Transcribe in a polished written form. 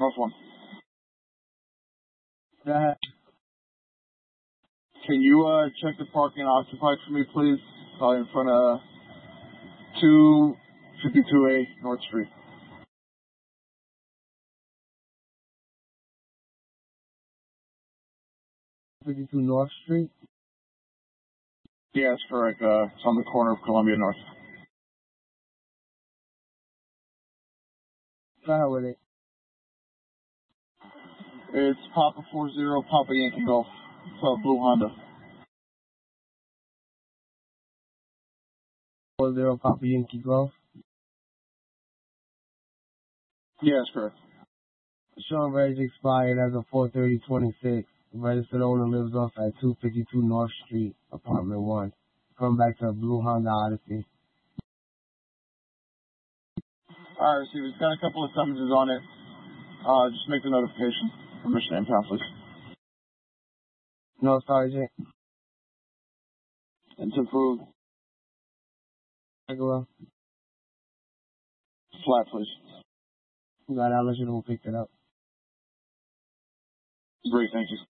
North 1. Go ahead. Can you check the parking occupied for me, please? In front of 252A North Street. North Street? Yeah, it's correct. It's on the corner of Columbia North. Go ahead with it. It's Papa 40 Papa Yankee Golf. It's a blue Honda. 40 Papa Yankee Golf? Yeah, that's correct. Insurance reg expired as of 4/30/26. The registered owner lives off at 252 North Street, apartment 1. Come back to a blue Honda Odyssey. Alright, receiver. It's got a couple of summonses on it. Just make the notification. Permission and pound, please. No, Sergeant. It's approved. Regular. Flat, please. I'll let you know who picked it up. Great, thank you.